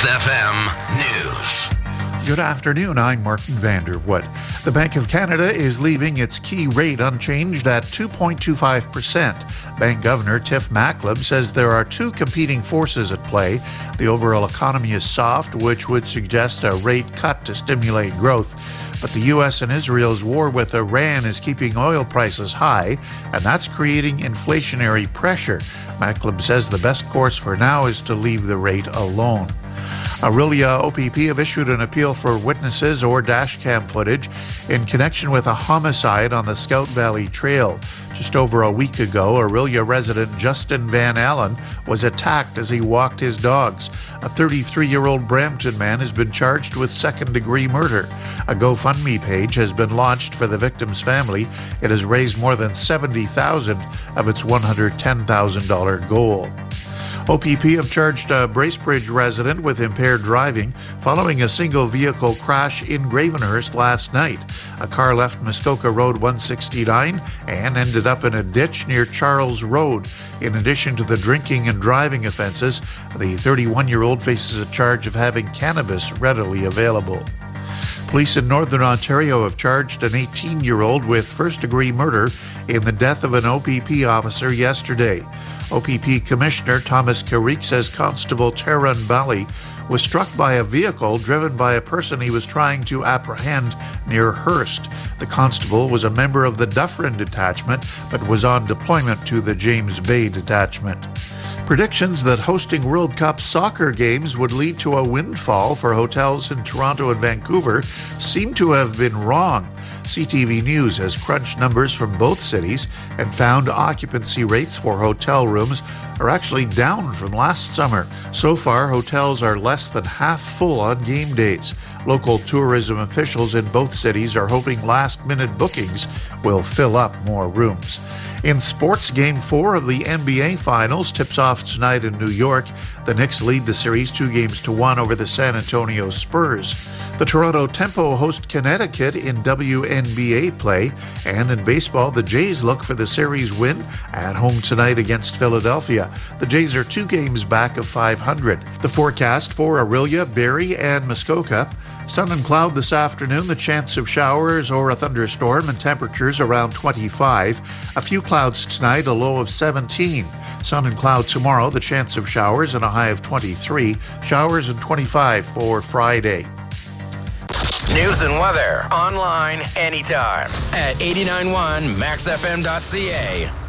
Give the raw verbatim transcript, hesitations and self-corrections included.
Max F M News. Good afternoon, I'm Martin Vanderwood. The Bank of Canada is leaving its key rate unchanged at two point two five percent. Bank Governor Tiff Macklem says there are two competing forces at play. The overall economy is soft, which would suggest a rate cut to stimulate growth. But the U S and Israel's war with Iran is keeping oil prices high, and that's creating inflationary pressure. Macklem says the best course for now is to leave the rate alone. Orillia O P P have issued an appeal for witnesses or dashcam footage in connection with a homicide on the Scout Valley Trail. Just over a week ago, Orillia resident Justin Van Allen was attacked as he walked his dogs. A thirty-three-year-old Brampton man has been charged with second-degree murder. A GoFundMe page has been launched for the victim's family. It has raised more than seventy thousand dollars of its one hundred ten thousand dollars goal. O P P have charged a Bracebridge resident with impaired driving following a single vehicle crash in Gravenhurst last night. A car left Muskoka Road one sixty-nine and ended up in a ditch near Charles Road. In addition to the drinking and driving offenses, the thirty-one-year-old faces a charge of having cannabis readily available. Police in Northern Ontario have charged an eighteen-year-old with first-degree murder in the death of an O P P officer yesterday. O P P Commissioner Thomas Carrick says Constable Taran Bali was struck by a vehicle driven by a person he was trying to apprehend near Hearst. The constable was a member of the Dufferin Detachment but was on deployment to the James Bay Detachment. Predictions that hosting World Cup soccer games would lead to a windfall for hotels in Toronto and Vancouver seem to have been wrong. C T V News has crunched numbers from both cities and found occupancy rates for hotel rooms are actually down from last summer. So far, hotels are less than half full on game days. Local tourism officials in both cities are hoping last-minute bookings will fill up more rooms. In sports, Game four of the N B A Finals tips off tonight in New York. The Knicks lead the series two games to one over the San Antonio Spurs. The Toronto Tempo host Connecticut in W N B A play. And in baseball, the Jays look for the series win at home tonight against Philadelphia. The Jays are two games back of five hundred. The forecast for Orillia, Barrie, and Muskoka. Sun and cloud this afternoon, the chance of showers or a thunderstorm, and temperatures around twenty-five. A few clouds tonight, a low of seventeen. Sun and cloud tomorrow, the chance of showers and a high of twenty-three. Showers and twenty-five for Friday. News and weather online anytime at eighty-nine point one max f m dot c a.